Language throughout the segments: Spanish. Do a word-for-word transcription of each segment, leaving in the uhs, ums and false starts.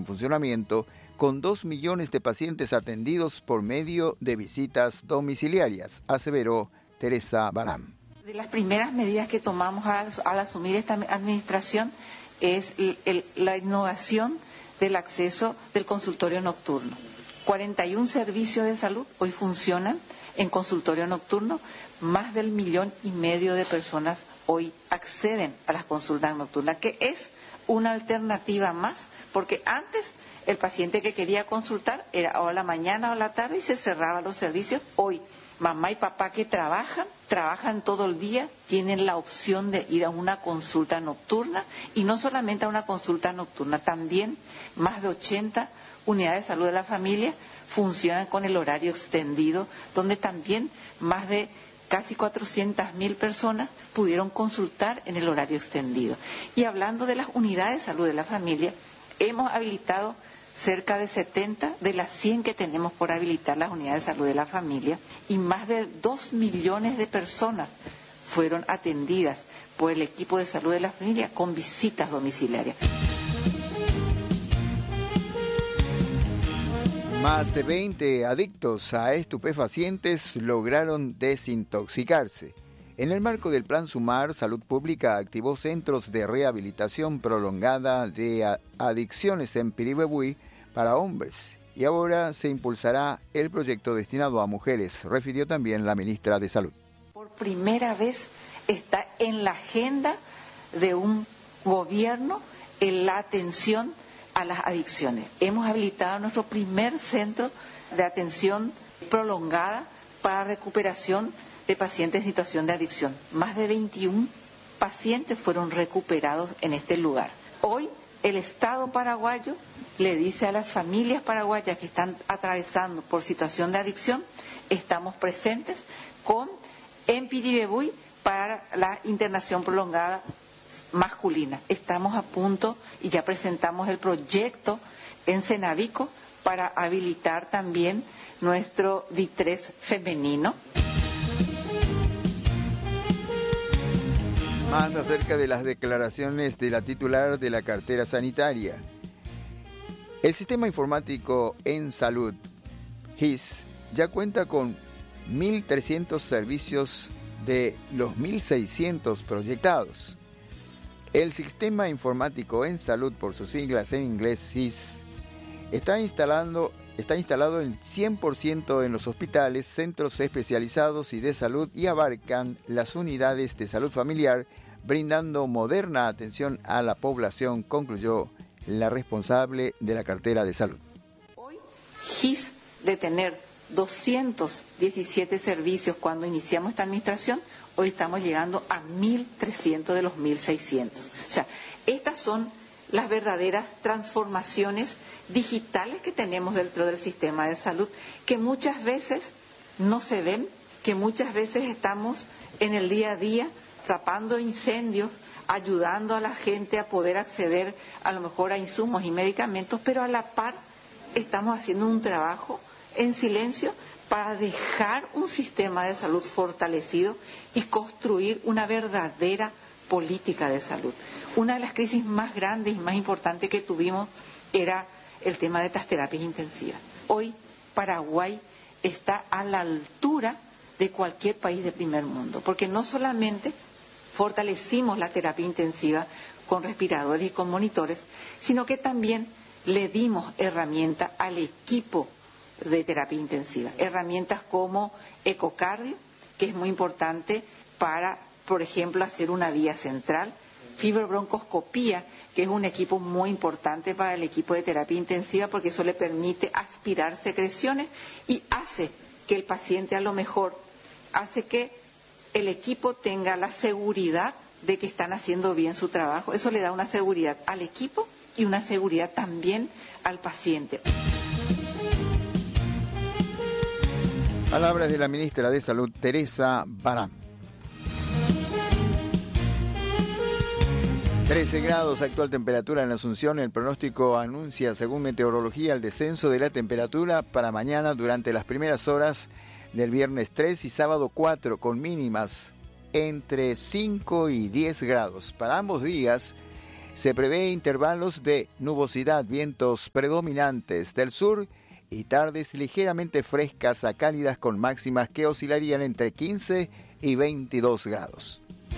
en funcionamiento, con dos millones de pacientes atendidos por medio de visitas domiciliarias, aseveró Teresa Barán. De las primeras medidas que tomamos al, al asumir esta administración es el, el, la innovación del acceso del consultorio nocturno. cuarenta y un servicios de salud hoy funcionan en consultorio nocturno, más del millón y medio de personas hoy acceden a las consultas nocturnas, que es una alternativa más, porque antes el paciente que quería consultar era o a la mañana o a la tarde y se cerraban los servicios. Hoy mamá y papá que trabajan, trabajan todo el día, tienen la opción de ir a una consulta nocturna, y no solamente a una consulta nocturna, también más de ochenta unidades de salud de la familia funcionan con el horario extendido, donde también más de casi cuatrocientas mil personas pudieron consultar en el horario extendido. Y hablando de las unidades de salud de la familia, hemos habilitado cerca de setenta de las cien que tenemos por habilitar las unidades de salud de la familia, y más de dos millones de personas fueron atendidas por el equipo de salud de la familia con visitas domiciliarias. Más de veinte adictos a estupefacientes lograron desintoxicarse. En el marco del Plan Sumar, Salud Pública activó centros de rehabilitación prolongada de adicciones en Piribebuy para hombres, y ahora se impulsará el proyecto destinado a mujeres, refirió también la ministra de Salud. Por primera vez está en la agenda de un gobierno en la atención a las adicciones. Hemos habilitado nuestro primer centro de atención prolongada para recuperación de pacientes en situación de adicción. Más de veintiún pacientes fueron recuperados en este lugar. Hoy el Estado paraguayo le dice a las familias paraguayas que están atravesando por situación de adicción, estamos presentes con en Piribebuy para la internación prolongada masculina. Estamos a punto y ya presentamos el proyecto en Cenavico para habilitar también nuestro D I tres femenino. Más acerca de las declaraciones de la titular de la cartera sanitaria. El sistema informático en salud, H I S, ya cuenta con mil trescientos servicios de los mil seiscientos proyectados. El sistema informático en salud, por sus siglas en inglés H I S, está instalando, está instalado en cien por ciento en los hospitales, centros especializados y de salud, y abarcan las unidades de salud familiar, brindando moderna atención a la población, concluyó la responsable de la cartera de salud. Hoy, H I S, de tener doscientos diecisiete servicios cuando iniciamos esta administración, hoy estamos llegando a mil trescientos de los mil seiscientos. O sea, estas son las verdaderas transformaciones digitales que tenemos dentro del sistema de salud, que muchas veces no se ven, que muchas veces estamos en el día a día tapando incendios, ayudando a la gente a poder acceder a lo mejor a insumos y medicamentos, pero a la par estamos haciendo un trabajo en silencio para dejar un sistema de salud fortalecido y construir una verdadera política de salud. Una de las crisis más grandes y más importantes que tuvimos era el tema de las terapias intensivas. Hoy Paraguay está a la altura de cualquier país de primer mundo, porque no solamente fortalecimos la terapia intensiva con respiradores y con monitores, sino que también le dimos herramientas al equipo de terapia intensiva, herramientas como ecocardio, que es muy importante para, por ejemplo, hacer una vía central, fibrobroncoscopía, que es un equipo muy importante para el equipo de terapia intensiva, porque eso le permite aspirar secreciones y hace que el paciente, a lo mejor, hace que el equipo tenga la seguridad de que están haciendo bien su trabajo. Eso le da una seguridad al equipo y una seguridad también al paciente. Palabras de la ministra de Salud, Teresa Barán. trece grados, actual temperatura en Asunción. El pronóstico anuncia, según meteorología, el descenso de la temperatura para mañana durante las primeras horas del viernes tres y sábado cuatro, con mínimas entre cinco y diez grados. Para ambos días, Se prevé intervalos de nubosidad, vientos predominantes del sur y tardes ligeramente frescas a cálidas con máximas que oscilarían entre quince y veintidós grados.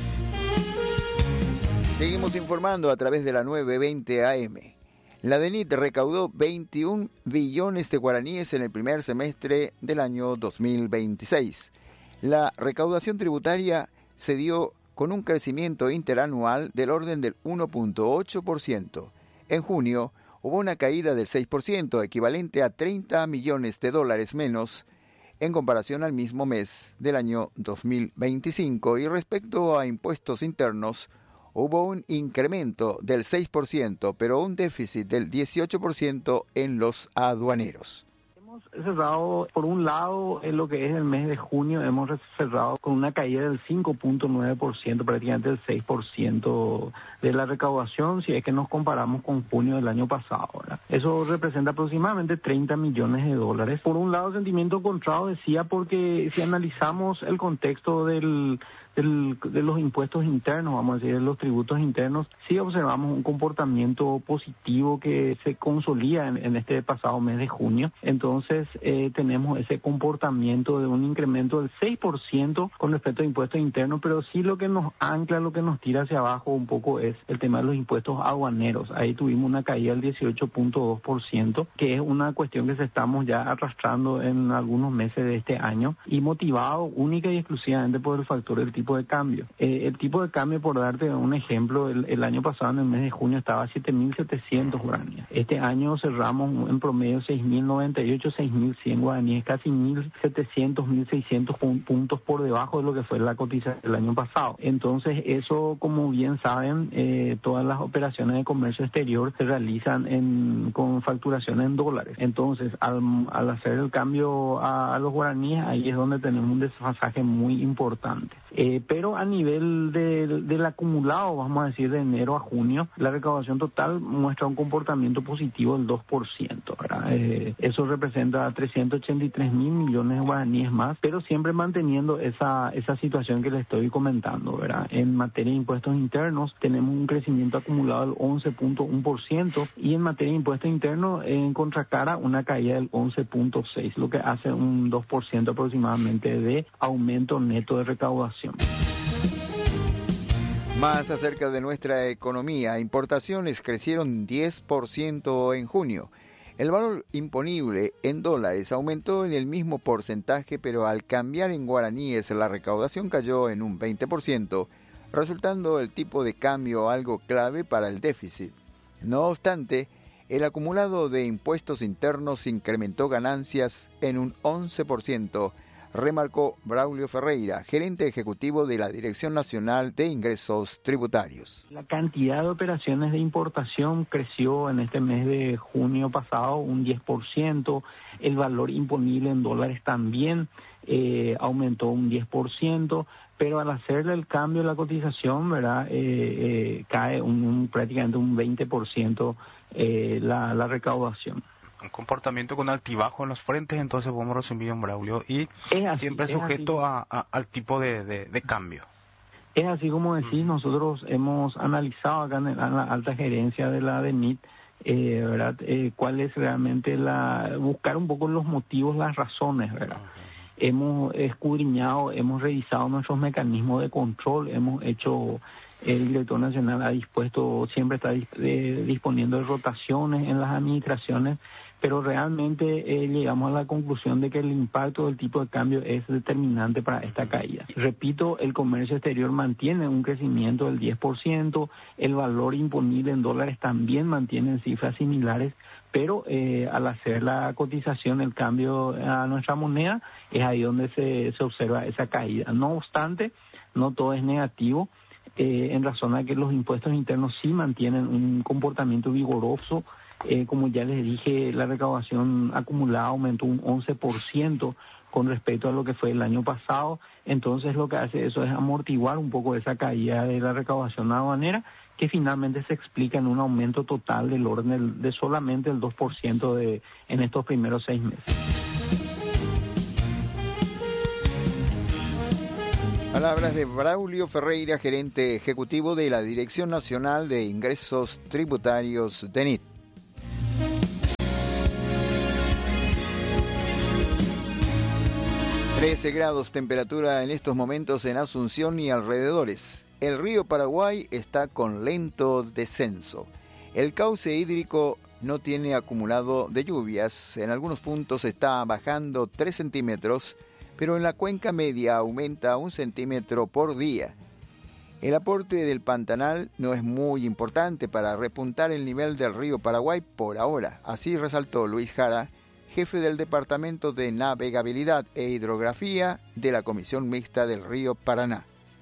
Seguimos informando a través de la nueve veinte A M. La DENIT recaudó veintiún billones de guaraníes en el primer semestre del año dos mil veintiséis. La recaudación tributaria se dio con un crecimiento interanual del orden del uno punto ocho por ciento. En junio hubo una caída del seis por ciento, equivalente a treinta millones de dólares menos en comparación al mismo mes del año dos mil veinticinco. Y respecto a impuestos internos, hubo un incremento del seis por ciento, pero un déficit del dieciocho por ciento en los aduaneros. Hemos cerrado, por un lado, en lo que es el mes de junio, hemos cerrado con una caída del cinco punto nueve por ciento, prácticamente el seis por ciento de la recaudación, si es que nos comparamos con junio del año pasado, ¿verdad? Eso representa aproximadamente treinta millones de dólares. Por un lado, sentimiento encontrado, decía, porque si analizamos el contexto del... Del, de los impuestos internos, vamos a decir, de los tributos internos, sí observamos un comportamiento positivo que se consolida en, en este pasado mes de junio. Entonces, eh, tenemos ese comportamiento de un incremento del seis por ciento con respecto a impuestos internos, pero sí lo que nos ancla, lo que nos tira hacia abajo un poco es el tema de los impuestos aduaneros. Ahí tuvimos una caída del dieciocho punto dos por ciento, que es una cuestión que se estamos ya arrastrando en algunos meses de este año y motivado única y exclusivamente por el factor del tipo de cambio. Eh, el tipo de cambio, por darte un ejemplo, el, el año pasado en el mes de junio estaba a siete mil setecientos guaraníes. Este año cerramos en promedio seis mil noventa y ocho, seis mil cien guaraníes, casi mil setecientos, mil seiscientos puntos por debajo de lo que fue la cotización del año pasado. Entonces, eso, como bien saben, eh, todas las operaciones de comercio exterior se realizan en, con facturación en dólares. Entonces, al, al hacer el cambio a, a los guaraníes, ahí es donde tenemos un desfasaje muy importante. Eh, pero a nivel de, del acumulado, vamos a decir, de enero a junio, la recaudación total muestra un comportamiento positivo del dos por ciento, ¿verdad? Eh, eso representa trescientos ochenta y tres mil millones de guaraníes más, pero siempre manteniendo esa, esa situación que les estoy comentando, ¿verdad? En materia de impuestos internos tenemos un crecimiento acumulado del once punto uno por ciento y en materia de impuestos internos, en contracara, una caída del once punto seis por ciento, lo que hace un dos por ciento aproximadamente de aumento neto de recaudación. Más acerca de nuestra economía, importaciones crecieron diez por ciento en junio. El valor imponible en dólares aumentó en el mismo porcentaje, pero al cambiar en guaraníes la recaudación cayó en un veinte por ciento, resultando el tipo de cambio algo clave para el déficit. No obstante, el acumulado de impuestos internos incrementó ganancias en un once por ciento, remarcó Braulio Ferreira, gerente ejecutivo de la Dirección Nacional de Ingresos Tributarios. La cantidad de operaciones de importación creció en este mes de junio pasado un diez por ciento, el valor imponible en dólares también eh, aumentó un diez por ciento, pero al hacerle el cambio de la cotización, ¿verdad? Eh, eh, cae un, un, prácticamente un veinte por ciento eh, la, la recaudación. Un comportamiento con altibajo en los frentes, entonces podemos resumir en Braulio, y así, siempre sujeto a, a, al tipo de, de, de cambio. Es así como decís, mm. nosotros hemos analizado acá en, el, en la alta gerencia de la DENIT, eh, ¿verdad? Eh, cuál es realmente la, buscar un poco los motivos, las razones, ¿verdad? Uh-huh. Hemos escudriñado, hemos revisado nuestros mecanismos de control, hemos hecho, el director nacional ha dispuesto, siempre está eh, disponiendo de rotaciones en las administraciones, pero realmente eh, llegamos a la conclusión de que el impacto del tipo de cambio es determinante para esta caída. Repito, el comercio exterior mantiene un crecimiento del diez por ciento, el valor imponible en dólares también mantiene cifras similares, pero eh, al hacer la cotización, el cambio a nuestra moneda, es ahí donde se, se observa esa caída. No obstante, no todo es negativo, eh, en razón a que los impuestos internos sí mantienen un comportamiento vigoroso. Eh, como ya les dije, la recaudación acumulada aumentó un once por ciento con respecto a lo que fue el año pasado. Entonces lo que hace eso es amortiguar un poco esa caída de la recaudación aduanera, que finalmente se explica en un aumento total del orden de solamente el dos por ciento de, en estos primeros seis meses. Palabras de Braulio Ferreira, gerente ejecutivo de la Dirección Nacional de Ingresos Tributarios D N I T. trece grados temperatura en estos momentos en Asunción y alrededores. El río Paraguay está con lento descenso. El cauce hídrico no tiene acumulado de lluvias. En algunos puntos está bajando tres centímetros, pero en la cuenca media aumenta un centímetro por día. El aporte del Pantanal no es muy importante para repuntar el nivel del río Paraguay por ahora. Así resaltó Luis Jara, jefe del Departamento de Navegabilidad e Hidrografía de la Comisión Mixta del Río Paraná.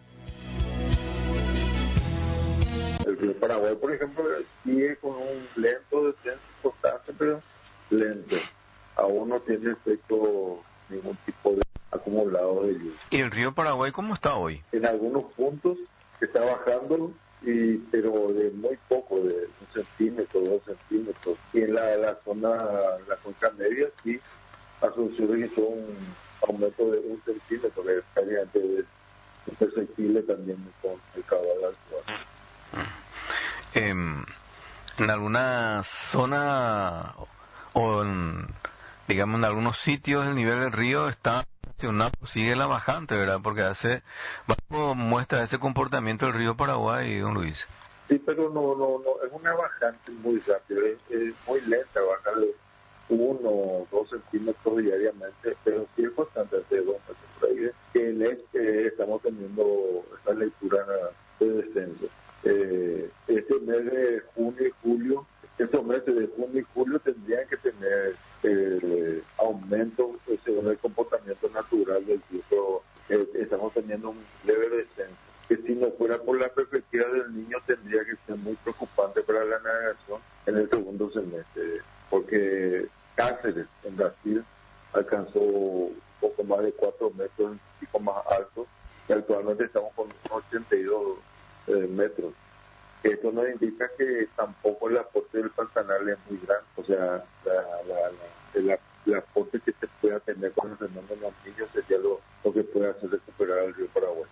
El río Paraguay, por ejemplo, sigue con un lento descenso constante, pero lento. Aún no tiene efecto ningún tipo de acumulado de lluvia. ¿Y el río Paraguay cómo está hoy? En algunos puntos está bajando, y pero de muy poco, de un centímetro, dos centímetros. Y en la, la zona, la cuenca media, sí, Asunción registró un aumento de un centímetro, que es prácticamente imperceptible también con el caudal actual. Eh, en alguna zona o en, digamos en algunos sitios el nivel del río está sigue la bajante, ¿verdad? Porque hace bajo muestra ese comportamiento del río Paraguay, don Luis. Sí, pero no, no, no, es una bajante muy rápida, es, es muy lenta, baja de uno o dos centímetros diariamente, pero sí es constante, de dos metros por ahí, que en este estamos teniendo esta lectura de descenso. Eh, este mes de junio y julio, estos meses de junio y julio tendrían que tener eh, aumento eh, según el comportamiento natural del río. Eh, estamos teniendo un leve descenso, que si no fuera por la perspectiva del niño tendría que ser muy preocupante para la navegación en el segundo semestre, porque Cáceres, en Brasil, alcanzó un poco más de cuatro metros, un pico más alto, y actualmente estamos con ochenta y dos eh, metros. Esto nos indica que tampoco el aporte del Pantanal es muy grande, o sea, la, la, la, la, el aporte que se pueda tener con el fenómeno de los niños sería lo, lo que puede hacer recuperar el río Paraguay.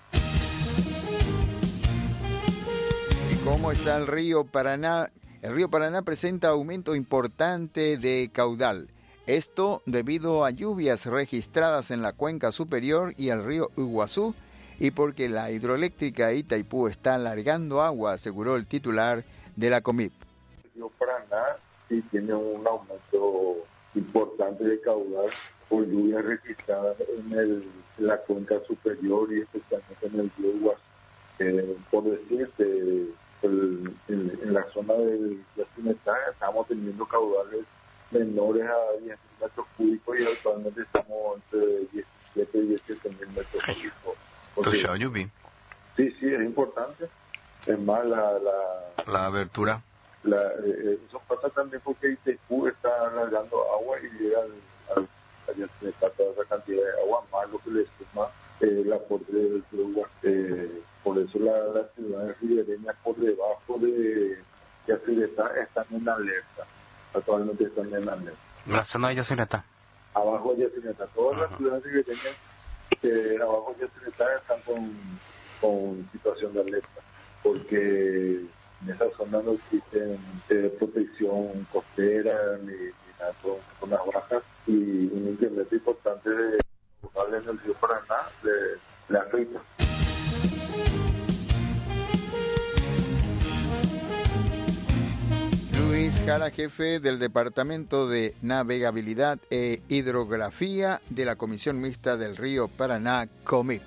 ¿Y cómo está el río Paraná? El río Paraná presenta aumento importante de caudal. Esto debido a lluvias registradas en la cuenca superior y el río Iguazú, y porque la hidroeléctrica Itaipú está largando agua, aseguró el titular de la COMIP. El río Paraná sí tiene un aumento importante de caudal por lluvias registradas en, el, en la cuenca superior y especialmente en el río Iguazú. Eh, por decirte, el, en, en la zona del Yacinetá estamos teniendo caudales menores a diez mil metros cúbicos y actualmente estamos entre diecisiete y diecisiete mil metros cúbicos. Porque, sí, sí, es importante. Es más, la... La, la abertura. La, eh, eso pasa también porque Itaipú está alargando agua y llega al, al, a toda esa cantidad de agua, más lo que le suma eh, la aporte del agua. Eh, por eso las la ciudades ribereñas por debajo de Yacyretá están en alerta. Actualmente están en alerta. La zona de Yacyretá. Abajo de Yacyretá. Todas uh-huh. las ciudades ribereñas que abajo de Yacyretá están con, con situación de alerta, porque en esa zona no existe eh, protección costera ni, ni nada, son zonas bajas, y un incremento importante de en el río Paraná le, le afecta. Luis Jara, jefe del Departamento de Navegabilidad e Hidrografía de la Comisión Mixta del Río Paraná, COMIP.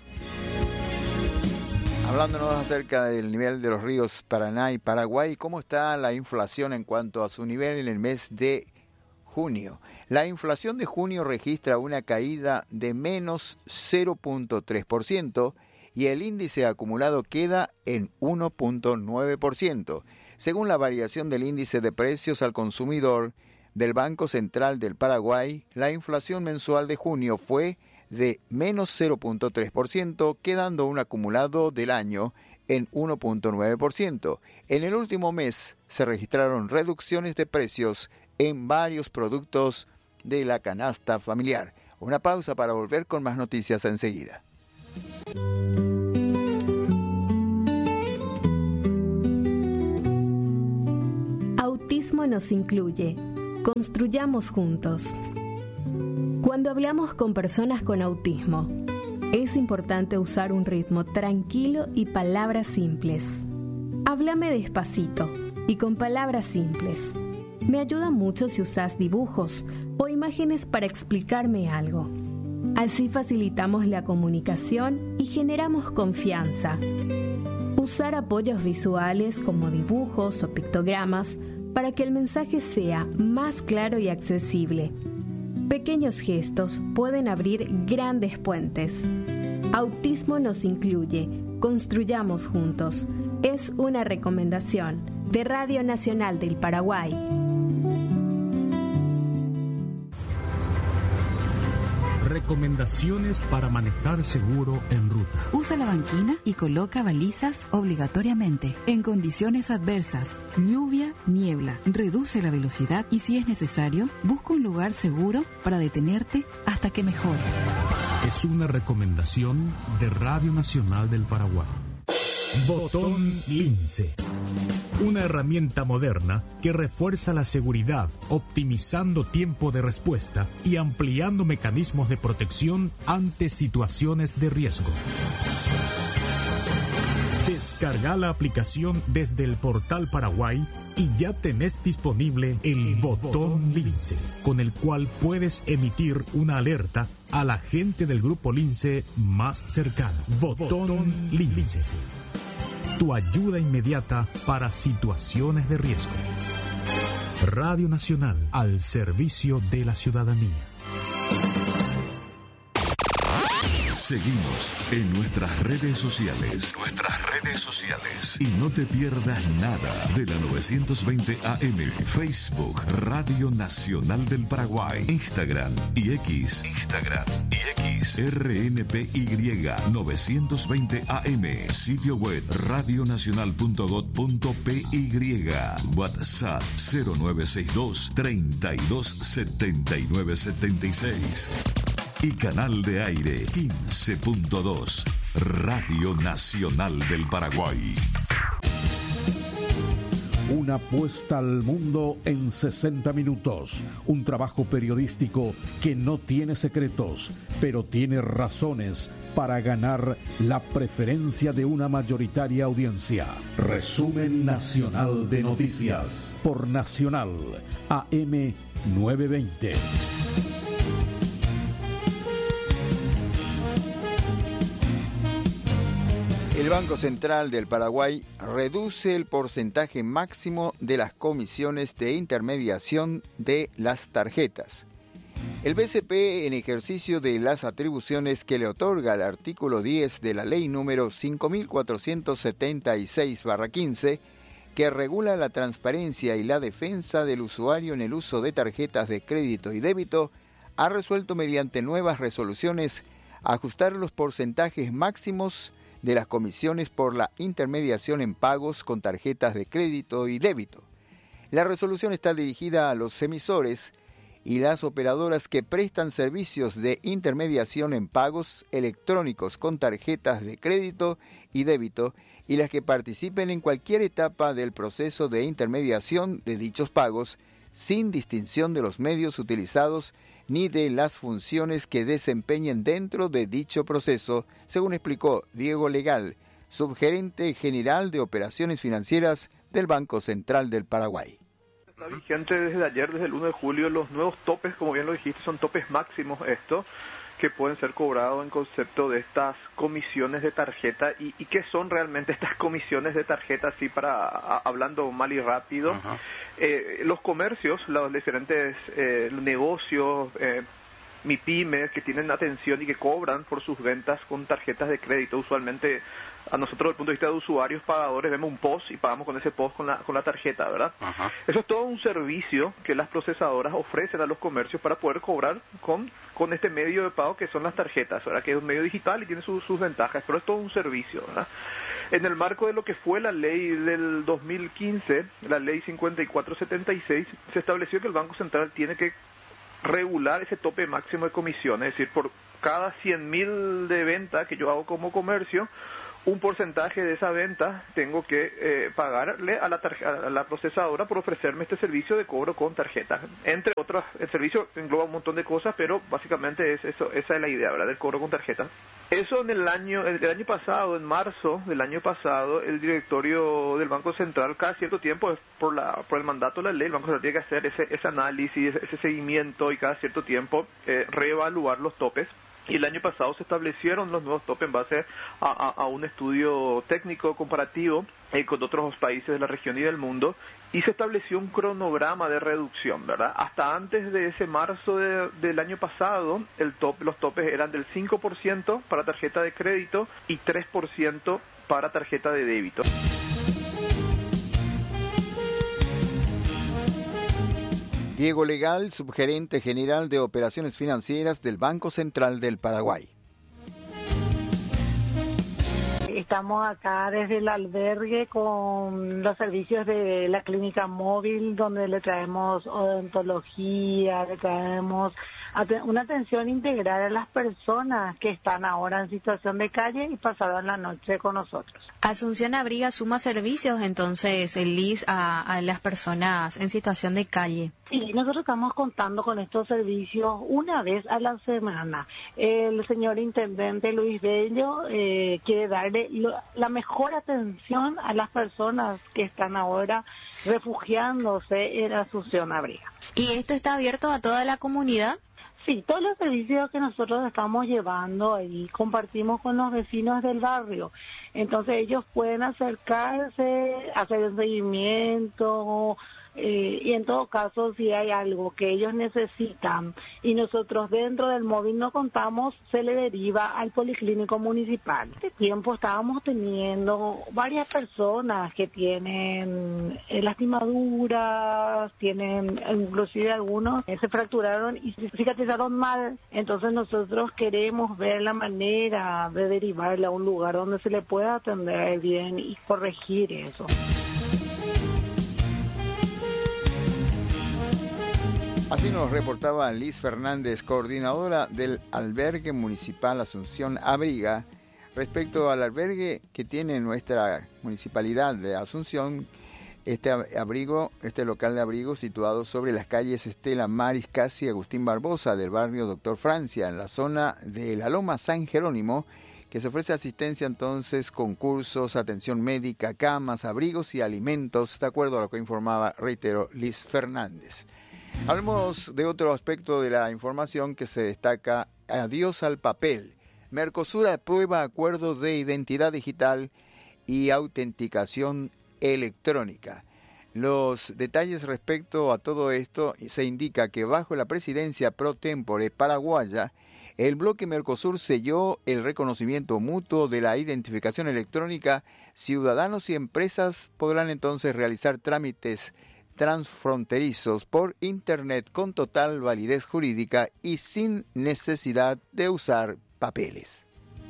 Hablándonos acerca del nivel de los ríos Paraná y Paraguay, ¿cómo está la inflación en cuanto a su nivel en el mes de junio? La inflación de junio registra una caída de menos cero punto tres por ciento y el índice acumulado queda en uno punto nueve por ciento. Según la variación del índice de precios al consumidor del Banco Central del Paraguay, la inflación mensual de junio fue de menos cero punto tres por ciento, quedando un acumulado del año en uno punto nueve por ciento. En el último mes se registraron reducciones de precios en varios productos de la canasta familiar. Una pausa para volver con más noticias enseguida. Autismo nos incluye. Construyamos juntos. Cuando hablamos con personas con autismo, es importante usar un ritmo tranquilo y palabras simples. Háblame despacito y con palabras simples. Me ayuda mucho si usas dibujos o imágenes para explicarme algo. Así facilitamos la comunicación y generamos confianza. Usar apoyos visuales como dibujos o pictogramas para que el mensaje sea más claro y accesible. Pequeños gestos pueden abrir grandes puentes. Autismo nos incluye. Construyamos juntos. Es una recomendación de Radio Nacional del Paraguay. Recomendaciones para manejar seguro en ruta. Usa la banquina y coloca balizas obligatoriamente. En condiciones adversas, lluvia, niebla, reduce la velocidad y si es necesario, busca un lugar seguro para detenerte hasta que mejore. Es una recomendación de Radio Nacional del Paraguay. Botón Lince. Una herramienta moderna que refuerza la seguridad, optimizando tiempo de respuesta y ampliando mecanismos de protección ante situaciones de riesgo. Descarga la aplicación desde el portal Paraguay y ya tenés disponible el botón Lince, con el cual puedes emitir una alerta al agente del Grupo Lince más cercano. Botón Lince. Tu ayuda inmediata para situaciones de riesgo. Radio Nacional al servicio de la ciudadanía. Seguimos en nuestras redes sociales. Nuestras redes sociales. Y no te pierdas nada de la novecientos veinte A M. Facebook, Radio Nacional del Paraguay. Instagram y X. Instagram y X. R N P Y novecientos veinte A M. Sitio web radionacional punto gob punto pe y. WhatsApp cero nueve seis dos, treinta y dos, setenta y nueve, setenta y seis. Y canal de aire quince punto dos, Radio Nacional del Paraguay. Una apuesta al mundo en sesenta minutos. Un trabajo periodístico que no tiene secretos, pero tiene razones para ganar la preferencia de una mayoritaria audiencia. Resumen nacional de noticias por Nacional A M novecientos veinte. El Banco Central del Paraguay reduce el porcentaje máximo de las comisiones de intermediación de las tarjetas. El B C P, en ejercicio de las atribuciones que le otorga el artículo diez de la Ley número cinco mil cuatrocientos setenta y seis barra quince, que regula la transparencia y la defensa del usuario en el uso de tarjetas de crédito y débito, ha resuelto mediante nuevas resoluciones ajustar los porcentajes máximos de las comisiones por la intermediación en pagos con tarjetas de crédito y débito. La resolución está dirigida a los emisores y las operadoras que prestan servicios de intermediación en pagos electrónicos con tarjetas de crédito y débito y las que participen en cualquier etapa del proceso de intermediación de dichos pagos, sin distinción de los medios utilizados ni de las funciones que desempeñen dentro de dicho proceso, según explicó Diego Legal, subgerente general de operaciones financieras del Banco Central del Paraguay. Está vigente desde ayer, desde el uno de julio, los nuevos topes, como bien lo dijiste, son topes máximos estos, que pueden ser cobrados en concepto de estas comisiones de tarjeta. ¿Y, y qué son realmente estas comisiones de tarjeta? Así para, a, hablando mal y rápido, uh-huh. eh, los comercios, los diferentes eh, negocios, eh, MIPYMES, que tienen atención y que cobran por sus ventas con tarjetas de crédito, usualmente a nosotros desde el punto de vista de usuarios pagadores vemos un P O S y pagamos con ese P O S con la, con la tarjeta, ¿verdad? Uh-huh. Eso es todo un servicio que las procesadoras ofrecen a los comercios para poder cobrar con, con este medio de pago que son las tarjetas, ¿verdad? Que es un medio digital y tiene su, sus ventajas, pero es todo un servicio, ¿verdad? En el marco de lo que fue la ley del dos mil quince, la ley cincuenta y cuatro setenta y seis, se estableció que el Banco Central tiene que regular ese tope máximo de comisión, es decir, por cada cien mil de venta que yo hago como comercio, un porcentaje de esa venta tengo que eh, pagarle a la, a la procesadora por ofrecerme este servicio de cobro con tarjeta. Entre otros, el servicio engloba un montón de cosas, pero básicamente es eso, esa es la idea, ¿verdad?, del cobro con tarjeta. Eso en el año, el, el año pasado, en marzo del año pasado, el directorio del Banco Central, cada cierto tiempo, por la por el mandato de la ley, el Banco Central tiene que hacer ese, ese análisis, ese, ese seguimiento y cada cierto tiempo eh, reevaluar los topes. Y el año pasado se establecieron los nuevos topes en base a, a, a un estudio técnico comparativo eh, con otros países de la región y del mundo, y se estableció un cronograma de reducción, ¿verdad? Hasta antes de ese marzo de, del año pasado, el top, los topes eran del cinco por ciento para tarjeta de crédito y tres por ciento para tarjeta de débito. Diego Legal, subgerente general de operaciones financieras del Banco Central del Paraguay. Estamos acá desde el albergue con los servicios de la clínica móvil, donde le traemos odontología, le traemos una atención integral a las personas que están ahora en situación de calle y pasaron la noche con nosotros. Asunción Abriga suma servicios entonces, el I S, a, a las personas en situación de calle. Sí, nosotros estamos contando con estos servicios una vez a la semana. El señor intendente Luis Bello eh, quiere darle lo, la mejor atención a las personas que están ahora refugiándose en Asunción Abriga. ¿Y esto está abierto a toda la comunidad? Sí, todos los servicios que nosotros estamos llevando ahí compartimos con los vecinos del barrio. Entonces ellos pueden acercarse, hacer un seguimiento, eh, y en todo caso si hay algo que ellos necesitan y nosotros dentro del móvil no contamos, se le deriva al policlínico municipal. Este tiempo estábamos teniendo varias personas que tienen eh, lastimaduras, tienen inclusive algunos eh, se fracturaron y se cicatrizaron mal. Entonces nosotros queremos ver la manera de derivarle a un lugar donde se le pueda atender bien y corregir eso. Así nos reportaba Liz Fernández, coordinadora del albergue municipal Asunción Abriga, respecto al albergue que tiene nuestra municipalidad de Asunción. Este abrigo, este local de abrigo situado sobre las calles Estela Maris Casi y Agustín Barbosa del barrio Doctor Francia, en la zona de la Loma San Jerónimo, que se ofrece asistencia entonces, concursos, atención médica, camas, abrigos y alimentos, de acuerdo a lo que informaba, reitero, Liz Fernández. Hablemos de otro aspecto de la información que se destaca: adiós al papel. Mercosur aprueba acuerdo de identidad digital y autenticación electrónica. Los detalles respecto a todo esto: se indica que bajo la presidencia pro tempore paraguaya, el bloque Mercosur selló el reconocimiento mutuo de la identificación electrónica. Ciudadanos y empresas podrán entonces realizar trámites transfronterizos por Internet con total validez jurídica y sin necesidad de usar papeles.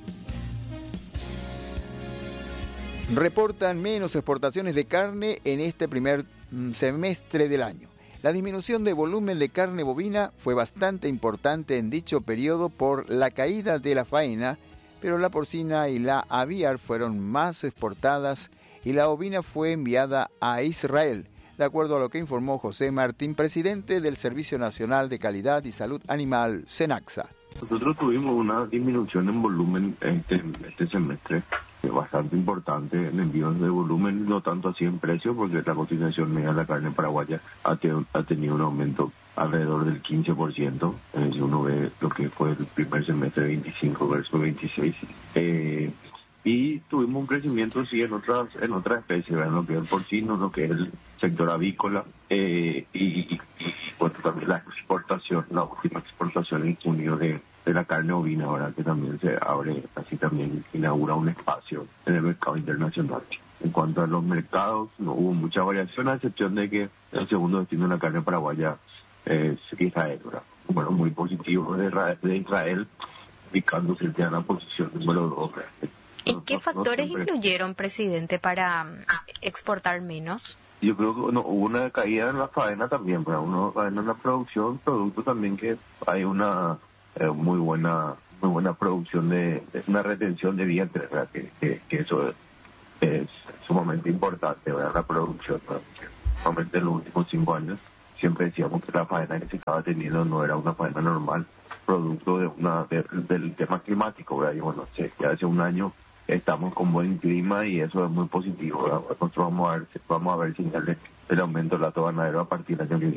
Reportan menos exportaciones de carne en este primer semestre del año. La disminución de volumen de carne bovina fue bastante importante en dicho periodo por la caída de la faena, pero la porcina y la aviar fueron más exportadas y la ovina fue enviada a Israel, de acuerdo a lo que informó José Martín, presidente del Servicio Nacional de Calidad y Salud Animal, SENACSA. Nosotros tuvimos una disminución en volumen este, este semestre, bastante importante en envíos de volumen, no tanto así en precio, porque la cotización media de la carne paraguaya ha, te, ha tenido un aumento alrededor del quince por ciento, eh, si uno ve lo que fue el primer semestre veinticinco versus veintiséis. Eh, Y tuvimos un crecimiento, sí, en otras en otras especies, en lo que es el porcino, lo que es el sector avícola, eh, y, y, y bueno, también la exportación, la última exportación en junio de, de la carne ovina, ahora que también se abre, así también inaugura un espacio en el mercado internacional. En cuanto a los mercados, no hubo mucha variación, a excepción de que el segundo destino de la carne paraguaya es Israel, ¿verdad? Bueno, muy positivo de Israel, de Israel ubicándose en la posición número dos. ¿Y qué factores no, no influyeron, presidente, para exportar menos? Yo creo que no, hubo una caída en la faena también, pero una caída en la producción, producto también que hay una eh, muy buena muy buena producción de, de una retención de vientre, ¿verdad? Que, que, que eso es, es sumamente importante, ¿verdad? La producción, ¿verdad? Normalmente en los últimos cinco años siempre decíamos que la faena que se estaba teniendo no era una faena normal, producto de una de, del tema climático, ¿verdad? Y bueno, sí, ya hace un año estamos con buen clima y eso es muy positivo, ¿verdad? Nosotros vamos a ver, vamos a ver señales del aumento del lato ganadero a partir del año que viene.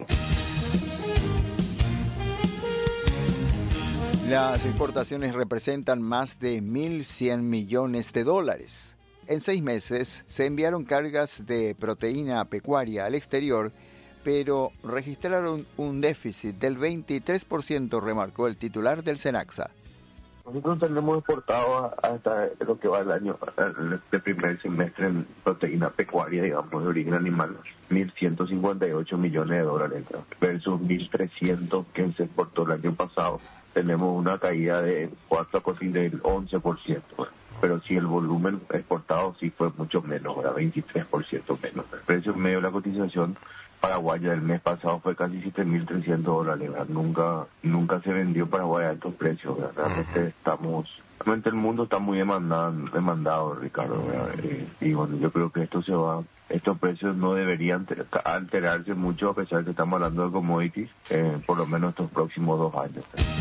Las exportaciones representan más de mil cien millones de dólares. En seis meses se enviaron cargas de proteína pecuaria al exterior, pero registraron un déficit del veintitrés por ciento, remarcó el titular del SENACSA. Nosotros tenemos exportado hasta lo que va el año, el primer semestre en proteína pecuaria, digamos, de origen animal, mil ciento cincuenta y ocho millones de dólares, ¿no? Versus mil trescientos que se exportó el año pasado. Tenemos una caída de cuatro del once por ciento, pero sí el volumen exportado sí fue mucho menos, ¿verdad? veintitrés por ciento menos. El precio medio de la cotización paraguaya del mes pasado fue casi siete mil trescientos dólares, ¿verdad? Nunca, nunca se vendió Paraguay a estos precios, ¿verdad? Realmente uh-huh. estamos, realmente el mundo está muy demandado, demandado Ricardo, ¿verdad? Eh, y bueno, yo creo que esto se va, estos precios no deberían alterarse mucho a pesar de que estamos hablando de commodities, eh, por lo menos estos próximos dos años.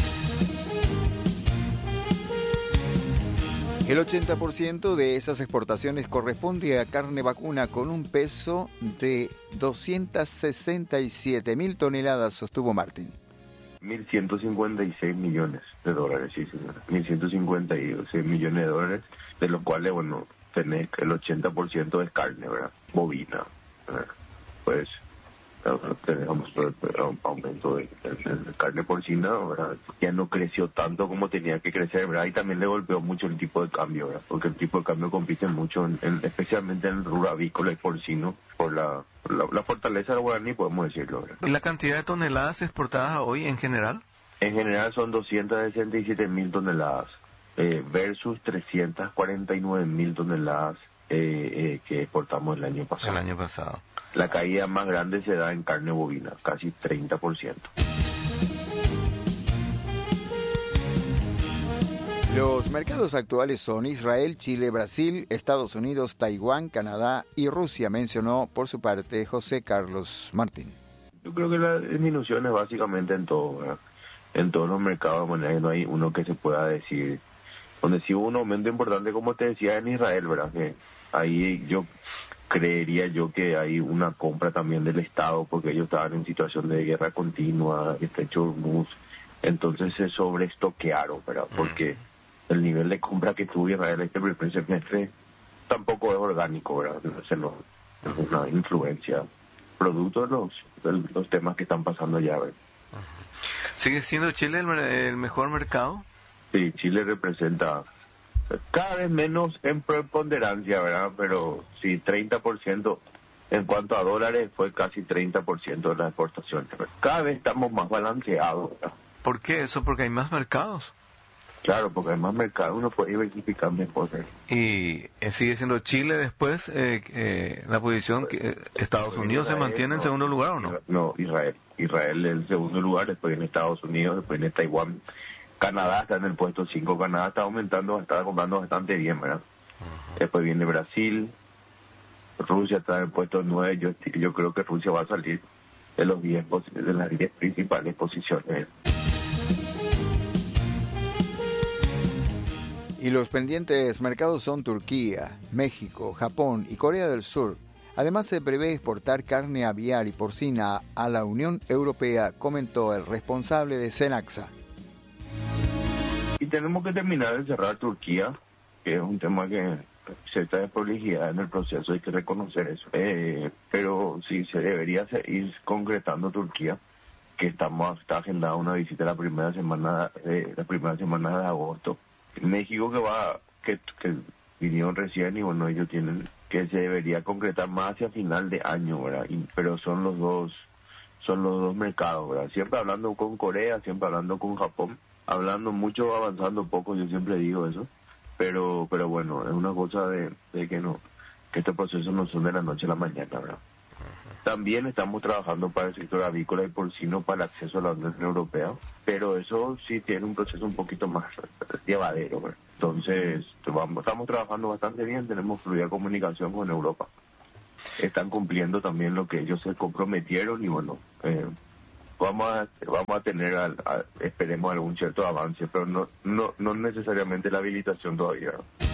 El ochenta por ciento de esas exportaciones corresponde a carne vacuna con un peso de doscientas sesenta y siete mil toneladas, sostuvo Martín. mil ciento cincuenta y seis millones de dólares, sí, señora. mil ciento cincuenta y seis millones de dólares, de los cuales, bueno, tenés el ochenta por ciento es carne, ¿verdad? Bovina, ¿verdad? Pues tenemos un aumento de, de, de carne porcina, ¿verdad? Ya no creció tanto como tenía que crecer, ¿verdad? Y también le golpeó mucho el tipo de cambio, ¿verdad? Porque el tipo de cambio compite mucho, en, en, especialmente en el rubro avícola y porcino, por la, la, la fortaleza del guaraní, podemos decirlo, ¿verdad? ¿Y la cantidad de toneladas exportadas hoy en general? En general son doscientas sesenta y siete mil toneladas eh, versus trescientas cuarenta y nueve mil toneladas eh, eh, que exportamos el año pasado. El año pasado. La caída más grande se da en carne bovina, casi treinta por ciento. Los mercados actuales son Israel, Chile, Brasil, Estados Unidos, Taiwán, Canadá y Rusia, mencionó por su parte José Carlos Martín. Yo creo que la disminución es básicamente en todo, ¿verdad? En todos los mercados, de manera que no hay uno que se pueda decir. Donde sí hubo un aumento importante, como te decía, en Israel, ¿verdad? Que ahí yo creería yo que hay una compra también del Estado, porque ellos estaban en situación de guerra continua, estrecho Hormuz, entonces se sobreestoquearon, ¿verdad? Porque el nivel de compra que tuvo Israel este primer semestre tampoco es orgánico, ¿verdad? Es una influencia, producto de los, de los temas que están pasando allá, ¿verdad? ¿Sigue siendo Chile el, el mejor mercado? Sí, Chile representa cada vez menos en preponderancia, ¿verdad? Pero sí, treinta por ciento en cuanto a dólares fue casi treinta por ciento de las exportaciones. Cada vez estamos más balanceados, ¿verdad? ¿Por qué eso? Porque hay más mercados. Claro, porque hay más mercados, uno puede diversificar mejor. Y eh, sigue siendo Chile después eh, eh, la posición que eh, Estados Unidos Israel, se mantiene en no, segundo lugar, ¿o no? No, Israel. Israel es el segundo lugar, después viene Estados Unidos, después viene Taiwán. Canadá está en el puesto cinco, Canadá está aumentando, está comprando bastante bien, ¿verdad? Uh-huh. Después viene Brasil, Rusia está en el puesto nueve, yo, yo creo que Rusia va a salir de los diez, de las diez principales posiciones. Y los pendientes mercados son Turquía, México, Japón y Corea del Sur. Además se prevé exportar carne aviar y porcina a la Unión Europea, comentó el responsable de SENACSA. Y tenemos que terminar de cerrar Turquía, que es un tema que cierta desprolijidad en el proceso, hay que reconocer eso. Eh, pero sí se debería ir concretando Turquía, que estamos está agendada una visita la primera semana de la primera semana de agosto. México que va que, que vinieron recién y bueno, ellos tienen que se debería concretar más hacia final de año, ¿verdad? Y, pero son los dos son los dos mercados, ¿verdad? Siempre hablando con Corea, siempre hablando con Japón, hablando mucho, avanzando poco, yo siempre digo eso, pero pero bueno, es una cosa de, de que no que estos procesos no son de la noche a la mañana, ¿verdad? También estamos trabajando para el sector avícola y porcino para el acceso a la Unión Europea, pero eso sí tiene un proceso un poquito más llevadero, ¿verdad? Entonces, vamos, estamos trabajando bastante bien, tenemos fluida comunicación con Europa. Están cumpliendo también lo que ellos se comprometieron y bueno, eh, vamos a vamos a tener, al, a, esperemos, algún cierto avance, pero no no no necesariamente la habilitación todavía.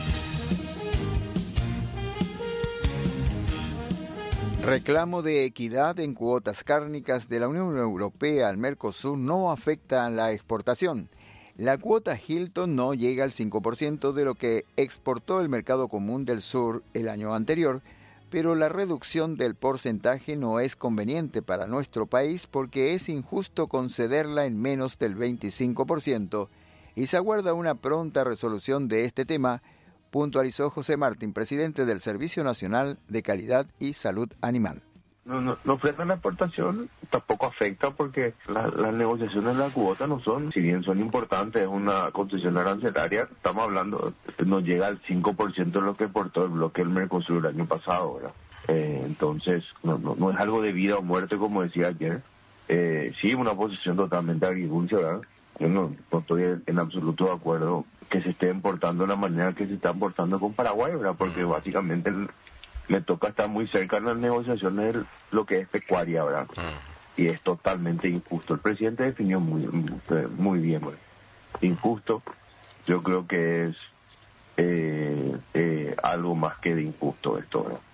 Reclamo de equidad en cuotas cárnicas de la Unión Europea al Mercosur no afecta a la exportación. La cuota Hilton no llega al cinco por ciento de lo que exportó el Mercado Común del Sur el año anterior, pero la reducción del porcentaje no es conveniente para nuestro país porque es injusto concederla en menos del veinticinco por ciento y se aguarda una pronta resolución de este tema, puntualizó José Martín, presidente del Servicio Nacional de Calidad y Salud Animal. No, no, no frena la exportación, tampoco afecta porque la, las negociaciones de la cuota no son, si bien son importantes, es una concesión arancelaria, estamos hablando, no llega al cinco por ciento de lo que exportó el bloque del Mercosur el año pasado, ¿verdad? Eh, entonces, no, no, no es algo de vida o muerte como decía ayer, eh, sí, una posición totalmente agridulce, ¿verdad? Yo no, no estoy en absoluto de acuerdo que se esté importando de la manera que se está importando con Paraguay, ¿verdad? Porque básicamente el, me toca estar muy cerca en las negociaciones de lo que es pecuaria, ¿verdad? Y es totalmente injusto. El presidente definió muy muy bien, ¿verdad? Injusto, yo creo que es eh, eh, algo más que de injusto esto, ¿verdad?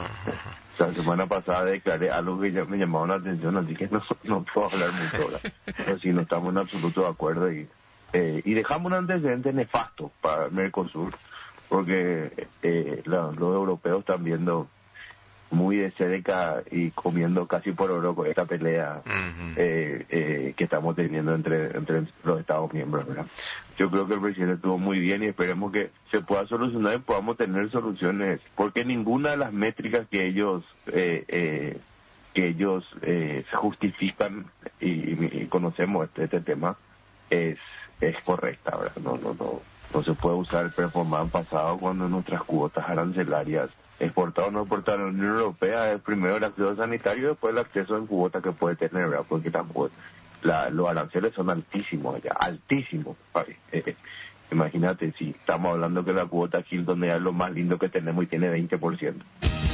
O sea, la semana pasada declaré algo que ya me llamaba la atención, así que no, no puedo hablar mucho, ¿verdad? Pero sí, no estamos en absoluto de acuerdo y, eh, y dejamos un antecedente nefasto para el Mercosur, porque eh, la, los europeos están viendo muy de cerca y comiendo casi por oro con esta pelea uh-huh. eh, eh, que estamos teniendo entre, entre los Estados miembros, ¿verdad? Yo creo que el presidente estuvo muy bien y esperemos que se pueda solucionar y podamos tener soluciones, porque ninguna de las métricas que ellos eh, eh, que ellos eh, justifican y, y conocemos este, este tema es es correcta, ¿verdad? No, no, no. No se puede usar el performance pasado cuando nuestras cuotas arancelarias, exportadas o no exportadas a la Unión Europea, es primero el acceso sanitario y después el acceso en cuota que puede tener, ¿verdad? Porque tampoco, la, los aranceles son altísimos allá, altísimos. Eh, eh, imagínate, si estamos hablando que la cuota Hilton es lo más lindo que tenemos y tiene veinte por ciento.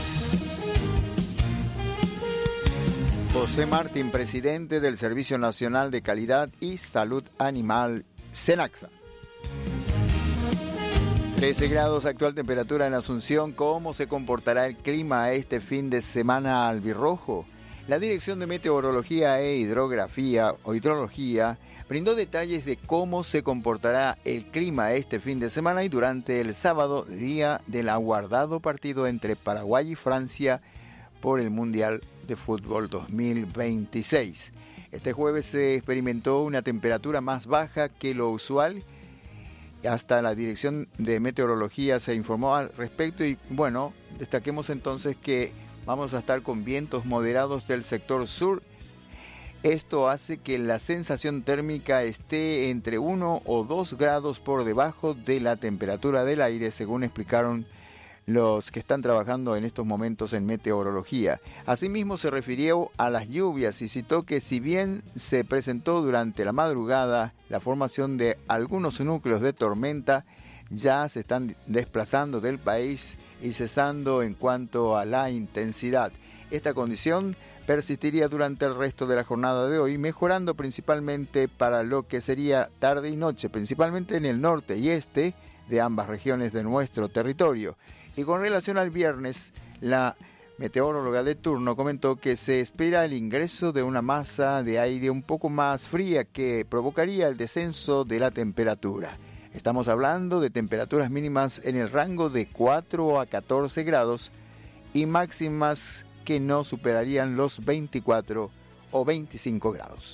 José Martín, presidente del Servicio Nacional de Calidad y Salud Animal, SENACSA. trece grados actual temperatura en Asunción. ¿Cómo se comportará el clima este fin de semana albirrojo? La Dirección de Meteorología e Hidrografía o Hidrología brindó detalles de cómo se comportará el clima este fin de semana y durante el sábado, día del aguardado partido entre Paraguay y Francia por el Mundial de Fútbol dos mil veintiséis. Este jueves se experimentó una temperatura más baja que lo usual. Hasta la Dirección de Meteorología se informó al respecto y bueno, destaquemos entonces que vamos a estar con vientos moderados del sector sur. Esto hace que la sensación térmica esté entre uno o dos grados por debajo de la temperatura del aire, según explicaron los que están trabajando en estos momentos en meteorología. Asimismo se refirió a las lluvias y citó que si bien se presentó durante la madrugada la formación de algunos núcleos de tormenta, ya se están desplazando del país y cesando en cuanto a la intensidad. Esta condición persistiría durante el resto de la jornada de hoy, mejorando principalmente para lo que sería tarde y noche, principalmente en el norte y este de ambas regiones de nuestro territorio. Y con relación al viernes, la meteoróloga de turno comentó que se espera el ingreso de una masa de aire un poco más fría que provocaría el descenso de la temperatura. Estamos hablando de temperaturas mínimas en el rango de cuatro a catorce grados y máximas que no superarían los veinticuatro o veinticinco grados.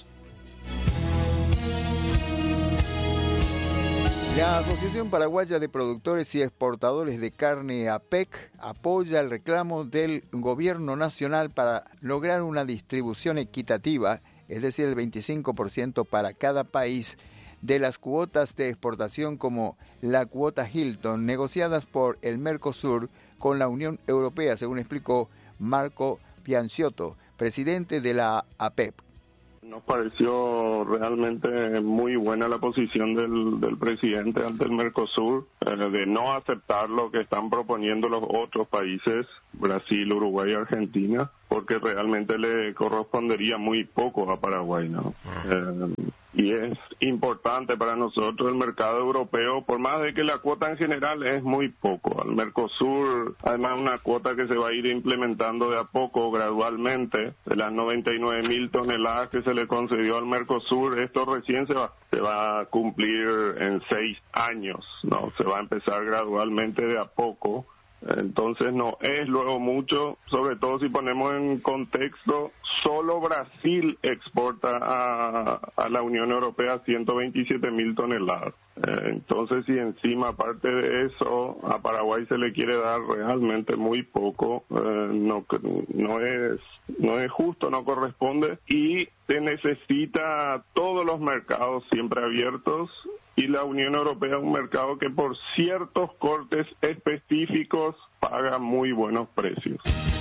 La Asociación Paraguaya de Productores y Exportadores de Carne, A P E C, apoya el reclamo del Gobierno Nacional para lograr una distribución equitativa, es decir, el veinticinco por ciento para cada país, de las cuotas de exportación como la cuota Hilton, negociadas por el Mercosur con la Unión Europea, según explicó Marco Pianciotto, presidente de la A P E C. Nos pareció realmente muy buena la posición del, del presidente ante el Mercosur, eh, de no aceptar lo que están proponiendo los otros países, Brasil, Uruguay y Argentina, porque realmente le correspondería muy poco a Paraguay, ¿no? Uh-huh. Eh, y es importante para nosotros el mercado europeo, por más de que la cuota en general es muy poco. Al Mercosur, además, una cuota que se va a ir implementando de a poco, gradualmente, de las noventa y nueve mil toneladas que se le concedió al Mercosur, esto recién se va, se va a cumplir en seis años, ¿no? Se va a empezar gradualmente de a poco. Entonces no es luego mucho, sobre todo si ponemos en contexto, solo Brasil exporta a, a la Unión Europea ciento veintisiete mil toneladas. Eh, entonces si encima, aparte de eso, a Paraguay se le quiere dar realmente muy poco, eh, no, no es, no es justo, no corresponde, y se necesita todos los mercados siempre abiertos. Y la Unión Europea es un mercado que por ciertos cortes específicos paga muy buenos precios.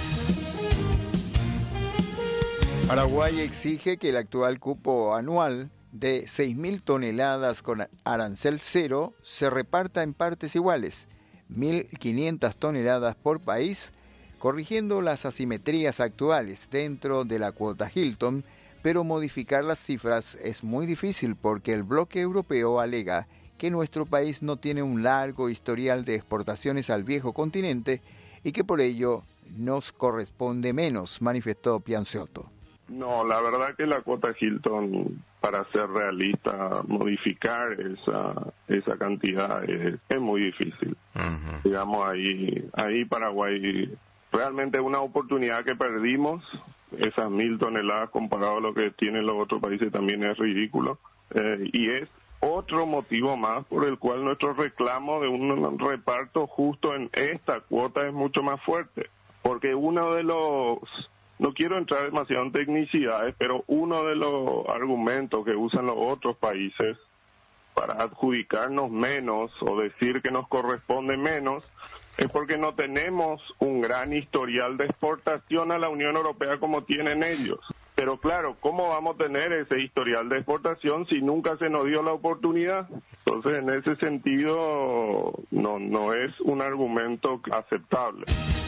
Paraguay exige que el actual cupo anual de seis mil toneladas con arancel cero se reparta en partes iguales, mil quinientas toneladas por país, corrigiendo las asimetrías actuales dentro de la cuota Hilton. Pero modificar las cifras es muy difícil porque el bloque europeo alega que nuestro país no tiene un largo historial de exportaciones al viejo continente y que por ello nos corresponde menos, manifestó Pianciotto. No, la verdad que la cuota Hilton, para ser realista, modificar esa esa cantidad es, es muy difícil. Uh-huh. Digamos, ahí, ahí Paraguay realmente es una oportunidad que perdimos. Esas mil toneladas comparado a lo que tienen los otros países también es ridículo. Eh, y es otro motivo más por el cual nuestro reclamo de un reparto justo en esta cuota es mucho más fuerte. Porque uno de los, no quiero entrar demasiado en tecnicidades, pero uno de los argumentos que usan los otros países para adjudicarnos menos o decir que nos corresponde menos es porque no tenemos un gran historial de exportación a la Unión Europea como tienen ellos. Pero claro, ¿cómo vamos a tener ese historial de exportación si nunca se nos dio la oportunidad? Entonces, en ese sentido, no, no es un argumento aceptable.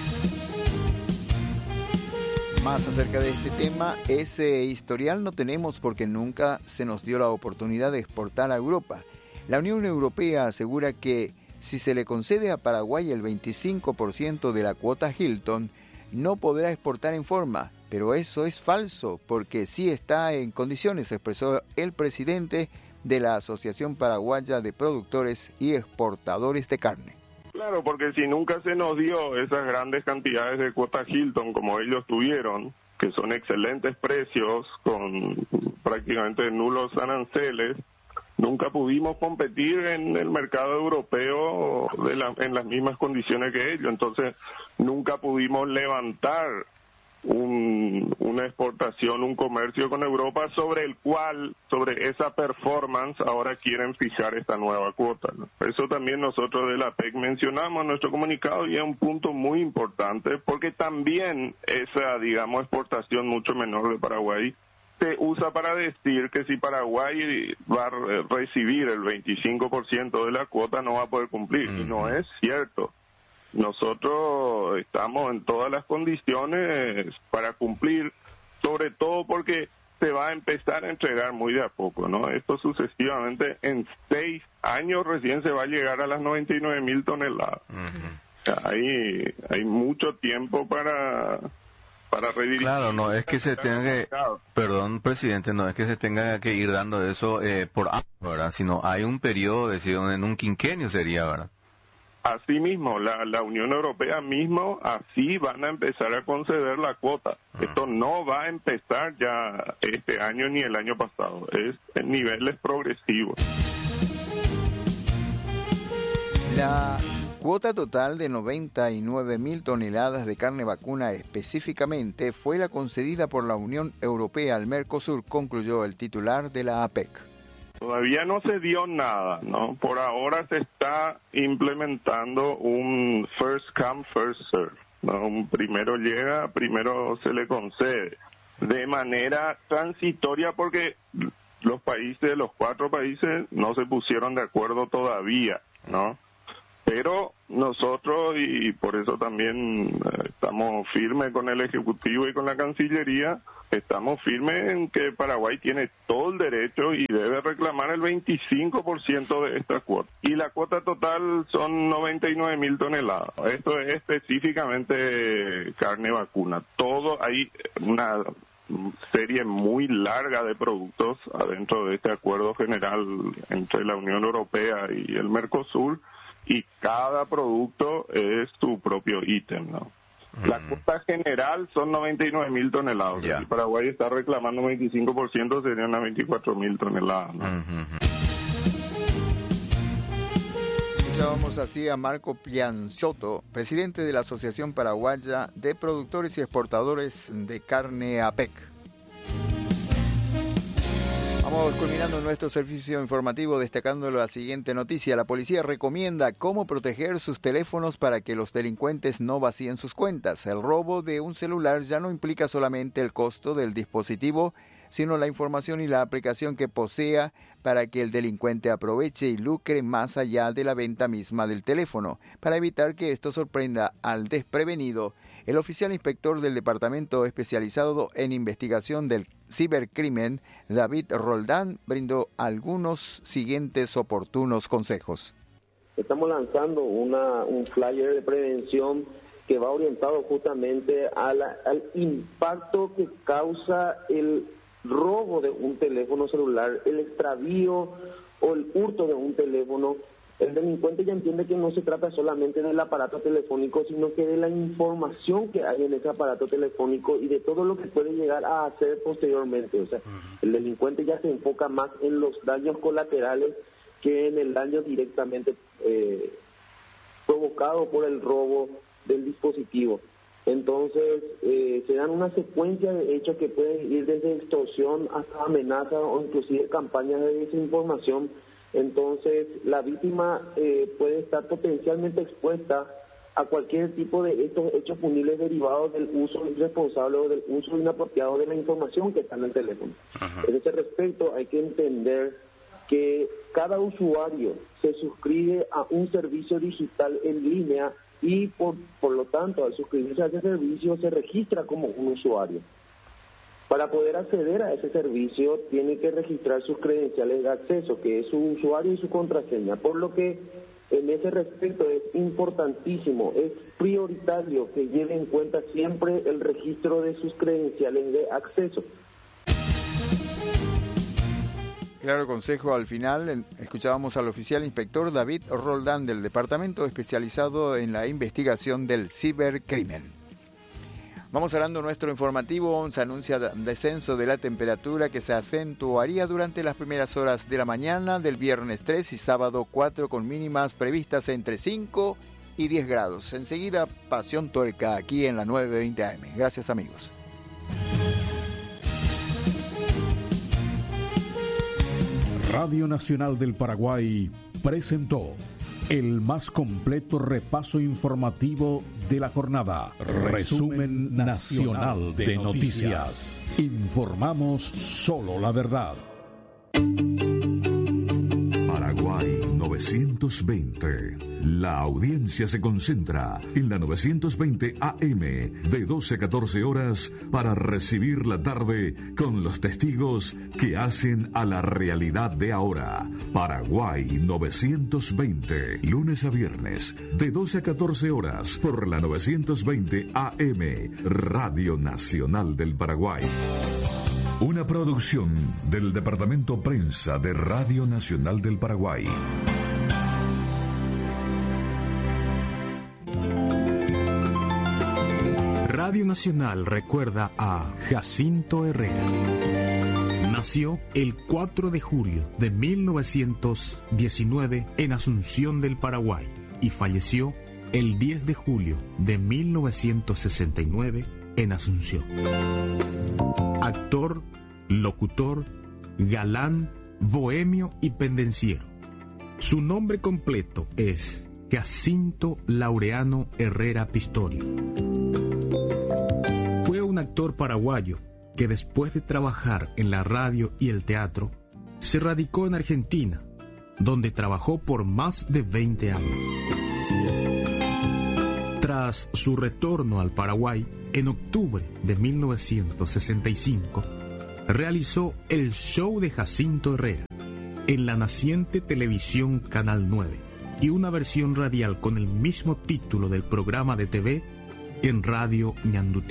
Más acerca de este tema, ese historial no tenemos porque nunca se nos dio la oportunidad de exportar a Europa. La Unión Europea asegura que si se le concede a Paraguay el veinticinco por ciento de la cuota Hilton, no podrá exportar en forma, pero eso es falso, porque sí está en condiciones, expresó el presidente de la Asociación Paraguaya de Productores y Exportadores de Carne. Claro, porque si nunca se nos dio esas grandes cantidades de cuota Hilton como ellos tuvieron, que son excelentes precios, con prácticamente nulos aranceles, nunca pudimos competir en el mercado europeo de la, en las mismas condiciones que ellos. Entonces, nunca pudimos levantar un, una exportación, un comercio con Europa sobre el cual, sobre esa performance, ahora quieren fijar esta nueva cuota, ¿no? Por eso también nosotros de la P E C mencionamos en nuestro comunicado, y es un punto muy importante, porque también esa, digamos, exportación mucho menor de Paraguay se usa para decir que si Paraguay va a recibir el veinticinco por ciento de la cuota no va a poder cumplir. Uh-huh. Y no es cierto. Nosotros estamos en todas las condiciones para cumplir, sobre todo porque se va a empezar a entregar muy de a poco, ¿no? Esto sucesivamente, en seis años recién se va a llegar a las noventa y nueve mil toneladas. Uh-huh. Hay, hay mucho tiempo para... para redirigir. Claro, no es que se tenga que, perdón, presidente, no es que se tenga que ir dando eso eh, por años, ¿verdad? Sino hay un periodo, decir, en un quinquenio sería, ¿verdad? Así mismo, la, la Unión Europea mismo, así van a empezar a conceder la cuota. Uh-huh. Esto no va a empezar ya este año ni el año pasado, es en niveles progresivos. La cuota total de noventa y nueve mil toneladas de carne vacuna específicamente fue la concedida por la Unión Europea al Mercosur, concluyó el titular de la A P E C. Todavía no se dio nada, ¿no? Por ahora se está implementando un first come, first serve, ¿no? Primero llega, primero se le concede, de manera transitoria, porque los países, los cuatro países, no se pusieron de acuerdo todavía, ¿no? Pero nosotros, y por eso también estamos firmes con el Ejecutivo y con la Cancillería, estamos firmes en que Paraguay tiene todo el derecho y debe reclamar el veinticinco por ciento de esta cuota. Y la cuota total son noventa y nueve mil toneladas. Esto es específicamente carne vacuna. Todo, hay una serie muy larga de productos adentro de este acuerdo general entre la Unión Europea y el Mercosur, y cada producto es su propio ítem, ¿no? Mm. La cuota general son noventa y nueve mil toneladas. Yeah. El Paraguay está reclamando veinticinco por ciento, serían unas veinticuatro mil toneladas, ¿no? Mm-hmm. Escuchábamos así a Marco Pianzotto, presidente de la Asociación Paraguaya de Productores y Exportadores de Carne A P E C. Vamos culminando nuestro servicio informativo destacando la siguiente noticia. La policía recomienda cómo proteger sus teléfonos para que los delincuentes no vacíen sus cuentas. El robo de un celular ya no implica solamente el costo del dispositivo, sino la información y la aplicación que posea para que el delincuente aproveche y lucre más allá de la venta misma del teléfono. Para evitar que esto sorprenda al desprevenido, el oficial inspector del Departamento Especializado en Investigación del Cibercrimen, David Roldán, brindó algunos siguientes oportunos consejos. Estamos lanzando una, un flyer de prevención que va orientado justamente a la, al impacto que causa el robo de un teléfono celular, el extravío o el hurto de un teléfono. El delincuente ya entiende que no se trata solamente del aparato telefónico, sino que de la información que hay en ese aparato telefónico y de todo lo que puede llegar a hacer posteriormente. O sea, uh-huh. El delincuente ya se enfoca más en los daños colaterales que en el daño directamente eh, provocado por el robo del dispositivo. Entonces, eh, se dan una secuencia de hechos que pueden ir desde extorsión hasta amenaza o inclusive campañas de desinformación. Entonces, la víctima eh, puede estar potencialmente expuesta a cualquier tipo de estos hechos punibles derivados del uso irresponsable o del uso inapropiado de la información que está en el teléfono. Ajá. En ese respecto, hay que entender que cada usuario se suscribe a un servicio digital en línea y, por, por lo tanto, al suscribirse a ese servicio, se registra como un usuario. Para poder acceder a ese servicio, tiene que registrar sus credenciales de acceso, que es su usuario y su contraseña, por lo que en ese respecto es importantísimo, es prioritario que lleve en cuenta siempre el registro de sus credenciales de acceso. Claro consejo al final. Escuchábamos al oficial inspector David Roldán del Departamento Especializado en la Investigación del Cibercrimen. Vamos cerrando nuestro informativo. Se anuncia descenso de la temperatura que se acentuaría durante las primeras horas de la mañana del viernes tres y sábado cuatro, con mínimas previstas entre cinco y diez grados. Enseguida, Pasión Tuerca aquí en la nueve veinte A M. Gracias, amigos. Radio Nacional del Paraguay presentó el más completo repaso informativo de la jornada. Resumen Nacional de Noticias. Informamos solo la verdad. Paraguay novecientos veinte. La audiencia se concentra en la novecientos veinte A M de doce a catorce horas para recibir la tarde con los testigos que hacen a la realidad de ahora. Paraguay novecientos veinte, lunes a viernes de doce a catorce horas por la novecientos veinte A M, Radio Nacional del Paraguay. Una producción del Departamento Prensa de Radio Nacional del Paraguay. Radio Nacional recuerda a Jacinto Herrera. Nació el cuatro de julio de mil novecientos diecinueve en Asunción del Paraguay y falleció el diez de julio de mil novecientos sesenta y nueve en Asunción. Actor, locutor, galán, bohemio y pendenciero. Su nombre completo es Jacinto Laureano Herrera Pistorio. Fue un actor paraguayo que después de trabajar en la radio y el teatro, se radicó en Argentina, donde trabajó por más de veinte años. Tras su retorno al Paraguay, en octubre de mil novecientos sesenta y cinco, realizó el show de Jacinto Herrera en la naciente televisión Canal nueve y una versión radial con el mismo título del programa de T V en Radio Ñandutí.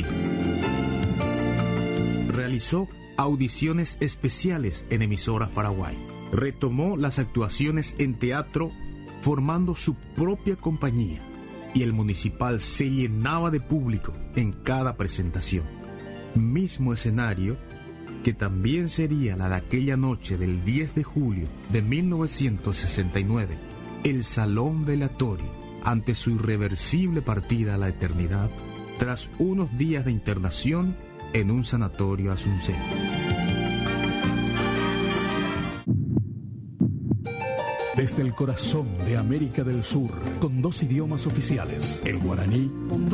Realizó audiciones especiales en emisoras Paraguay. Retomó las actuaciones en teatro formando su propia compañía y el municipal se llenaba de público en cada presentación. Mismo escenario que también sería la de aquella noche del diez de julio de mil novecientos sesenta y nueve, el Salón Velatorio, ante su irreversible partida a la eternidad tras unos días de internación en un sanatorio asunceno. Desde el corazón de América del Sur, con dos idiomas oficiales, el guaraní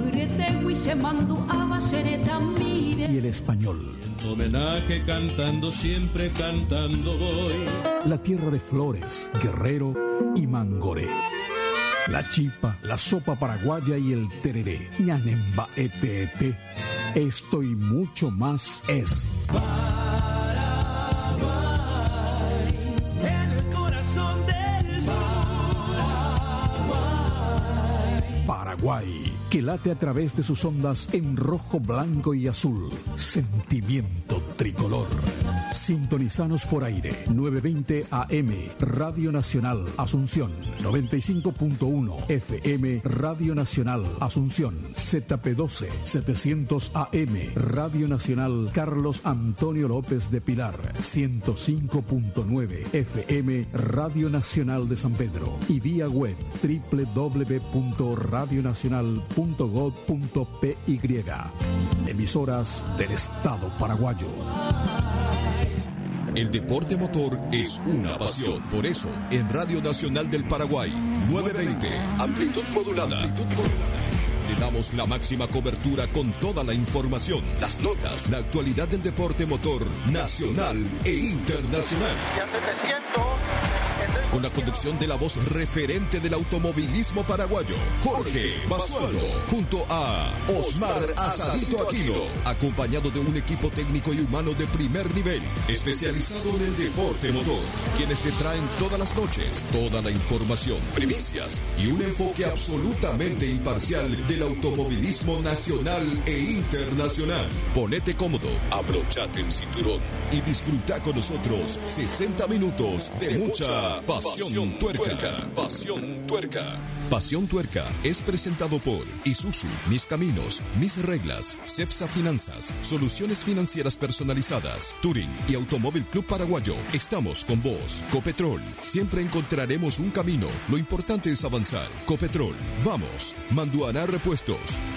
y el español. Homenaje cantando, siempre cantando voy. La tierra de Flores, Guerrero y Mangoré. La chipa, la sopa paraguaya y el tereré. Ñanemba ete ete. Esto y mucho más es Paraguay, que late a través de sus ondas en rojo, blanco y azul. Sentimiento tricolor. Sintonizanos por aire, novecientos veinte A M, Radio Nacional Asunción, noventa y cinco punto uno F M, Radio Nacional Asunción, Z P doce, setecientos A M, Radio Nacional Carlos Antonio López de Pilar, ciento cinco punto nueve F M, Radio Nacional de San Pedro, y vía web doble u doble u doble u punto radio nacional punto gob punto p y. Emisoras del Estado paraguayo. El deporte motor es una pasión. Por eso, en Radio Nacional del Paraguay, novecientos veinte, amplitud modulada. Le damos la máxima cobertura con toda la información, las notas, la actualidad del deporte motor nacional e internacional. Con la conducción de la voz referente del automovilismo paraguayo, Jorge Basualdo, junto a Osmar Asadito Aquino, acompañado de un equipo técnico y humano de primer nivel, especializado en el deporte motor, quienes te traen todas las noches toda la información, primicias y un enfoque absolutamente imparcial del automovilismo nacional e internacional. Ponete cómodo, abrochate el cinturón y disfruta con nosotros sesenta minutos de mucha pasión. Pasión Tuerca. Pasión Tuerca. Pasión Tuerca es presentado por Isuzu, Mis Caminos, Mis Reglas, Cepsa Finanzas, Soluciones Financieras Personalizadas, Touring y Automóvil Club Paraguayo. Estamos con vos. Copetrol, siempre encontraremos un camino. Lo importante es avanzar. Copetrol, vamos. Manduaná Repuestos,